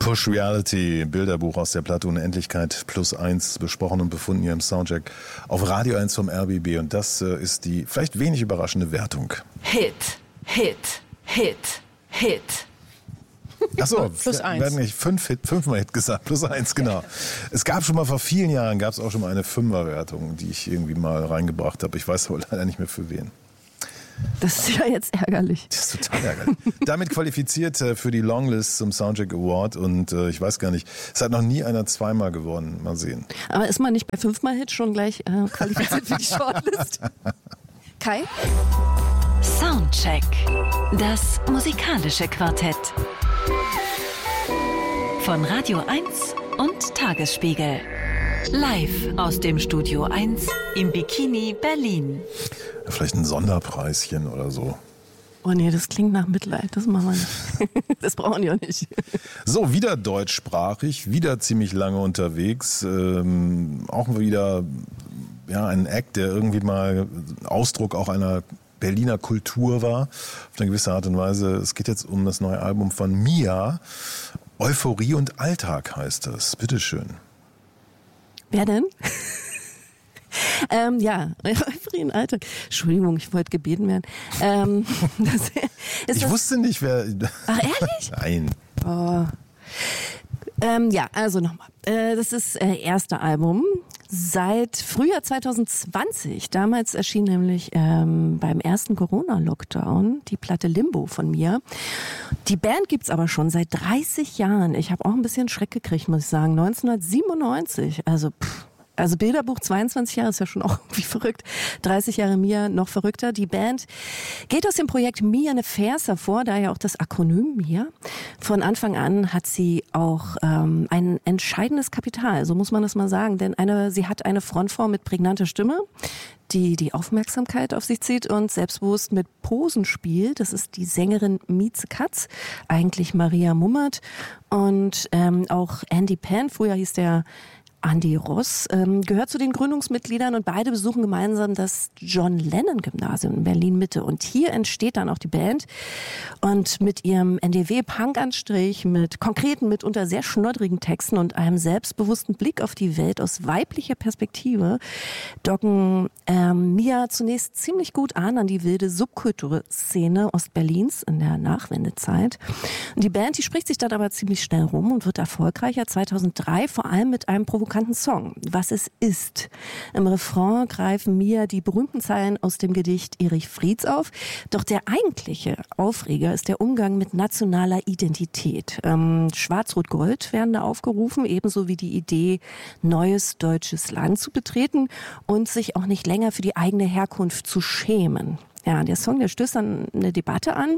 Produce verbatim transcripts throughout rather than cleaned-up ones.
Push Reality, Bilderbuch aus der Platte Unendlichkeit plus eins, besprochen und befunden hier im Soundcheck auf Radio eins vom R B B. Und das äh, ist die vielleicht wenig überraschende Wertung. Hit, Hit, Hit, Hit. Achso, plus eins. Wir hatten nicht fünf Hit, fünfmal Hit gesagt, plus eins, genau. Es gab schon mal vor vielen Jahren, gab es auch schon mal eine Fünferwertung, die ich irgendwie mal reingebracht habe. Ich weiß aber leider nicht mehr für wen. Das ist ja jetzt ärgerlich. Das ist total ärgerlich. Damit qualifiziert äh, für die Longlist zum Soundcheck Award und äh, ich weiß gar nicht, es hat noch nie einer zweimal gewonnen. Mal sehen. Aber ist man nicht bei fünfmal Hit schon gleich äh, qualifiziert für die Shortlist? Kai? Soundcheck. Das musikalische Quartett. Von Radio eins und Tagesspiegel. Live aus dem Studio eins im Bikini Berlin. Vielleicht ein Sonderpreischen oder so. Oh nee, das klingt nach Mitleid. Das machen wir nicht. Das brauchen die auch nicht. So, wieder deutschsprachig, wieder ziemlich lange unterwegs. Ähm, auch wieder ja, ein Act, der irgendwie mal Ausdruck auch einer Berliner Kultur war. Auf eine gewisse Art und Weise. Es geht jetzt um das neue Album von Mia. Euphorie und Alltag heißt das. Bitteschön. Wer denn? ähm, ja, Euphorie und Alltag. Entschuldigung, ich wollte gebeten werden. Ähm, das, ist ich das, wusste nicht, wer... Ach, ehrlich? Nein. Oh. Ähm, ja, also nochmal. Äh, das ist äh, erste Album seit Frühjahr zwanzig zwanzig. Damals erschien nämlich ähm, beim ersten Corona-Lockdown die Platte Limbo von mir. Die Band gibt's aber schon seit dreißig Jahren. Ich habe auch ein bisschen Schreck gekriegt, muss ich sagen. neunzehnhundertsiebenundneunzig, also pff. Also Bilderbuch, zweiundzwanzig Jahre ist ja schon auch irgendwie verrückt. dreißig Jahre Mia, noch verrückter. Die Band geht aus dem Projekt Mia Affairs hervor, daher auch das Akronym Mia. Von Anfang an hat sie auch ähm, ein entscheidendes Kapital, so muss man das mal sagen. Denn eine, sie hat eine Frontform mit prägnanter Stimme, die die Aufmerksamkeit auf sich zieht und selbstbewusst mit Posen spielt. Das ist die Sängerin Mieze Katz, eigentlich Maria Mummert. Und ähm, auch Andy Penn, früher hieß der Andi Ross, ähm, gehört zu den Gründungsmitgliedern und beide besuchen gemeinsam das John-Lennon-Gymnasium in Berlin-Mitte. Und hier entsteht dann auch die Band. Und mit ihrem N D W-Punk-Anstrich, mit konkreten, mitunter sehr schnoddrigen Texten und einem selbstbewussten Blick auf die Welt aus weiblicher Perspektive docken ähm, Mia zunächst ziemlich gut an an die wilde Subkulturszene Ostberlins in der Nachwendezeit. Und die Band, die spricht sich dann aber ziemlich schnell rum und wird erfolgreicher zweitausenddrei, vor allem mit einem provokanten Song, Was es ist. Im Refrain greifen Mia die berühmten Zeilen aus dem Gedicht Erich Frieds auf. Doch der eigentliche Aufreger ist der Umgang mit nationaler Identität. Ähm, Schwarz-Rot-Gold werden da aufgerufen, ebenso wie die Idee, neues deutsches Land zu betreten und sich auch nicht länger für die eigene Herkunft zu schämen. Ja, der Song, der stößt dann eine Debatte an.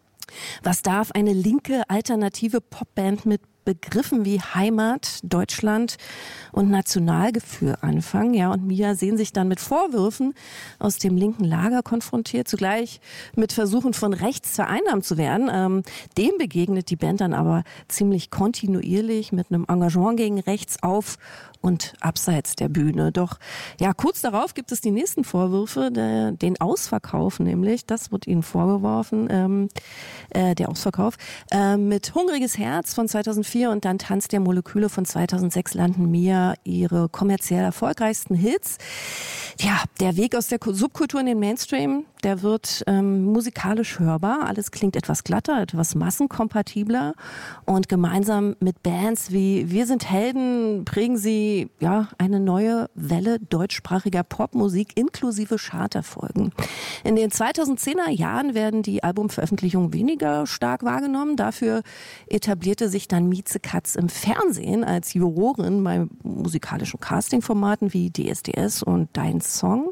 Was darf eine linke, alternative Popband mit Begriffen wie Heimat, Deutschland und Nationalgefühl anfangen? Ja, und Mia sehen sich dann mit Vorwürfen aus dem linken Lager konfrontiert, zugleich mit Versuchen von rechts vereinnahmt zu werden. Ähm, dem begegnet die Band dann aber ziemlich kontinuierlich mit einem Engagement gegen rechts auf und abseits der Bühne. Doch ja, kurz darauf gibt es die nächsten Vorwürfe, der, den Ausverkauf nämlich, das wird ihnen vorgeworfen, ähm, äh, der Ausverkauf. Äh, mit Hungriges Herz von zweitausendvier und dann Tanz der Moleküle von zweitausendsechs landen Mia ihre kommerziell erfolgreichsten Hits. Ja, der Weg aus der Subkultur in den Mainstream, der wird ähm, musikalisch hörbar. Alles klingt etwas glatter, etwas massenkompatibler. Und gemeinsam mit Bands wie Wir sind Helden prägen sie ja eine neue Welle deutschsprachiger Popmusik inklusive Charterfolgen. In den zweitausendzehner Jahren werden die Albumveröffentlichungen weniger stark wahrgenommen. Dafür etablierte sich dann Mieze Katz im Fernsehen als Jurorin bei musikalischen Castingformaten wie D S D S und Dein Song.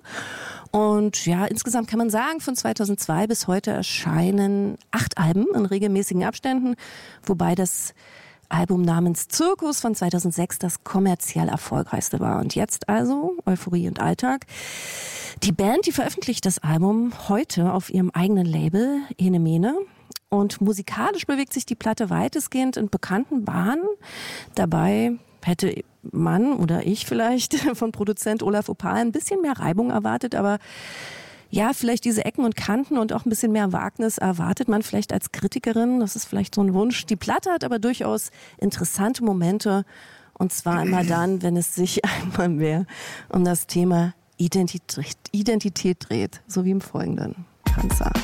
Und ja, insgesamt kann man sagen, von zweitausendzwei bis heute erscheinen acht Alben in regelmäßigen Abständen, wobei das Album namens Zirkus von zweitausendsechs das kommerziell erfolgreichste war. Und jetzt also Euphorie und Alltag. Die Band, die veröffentlicht das Album heute auf ihrem eigenen Label Ene Mene. Und musikalisch bewegt sich die Platte weitestgehend in bekannten Bahnen. Dabei hätte man oder ich vielleicht von Produzent Olaf Opal ein bisschen mehr Reibung erwartet, aber ja, vielleicht diese Ecken und Kanten und auch ein bisschen mehr Wagnis erwartet man vielleicht als Kritikerin. Das ist vielleicht so ein Wunsch. Die Platte hat aber durchaus interessante Momente. Und zwar immer dann, wenn es sich einmal mehr um das Thema Identität, Identität dreht. So wie im Folgenden. Panzer.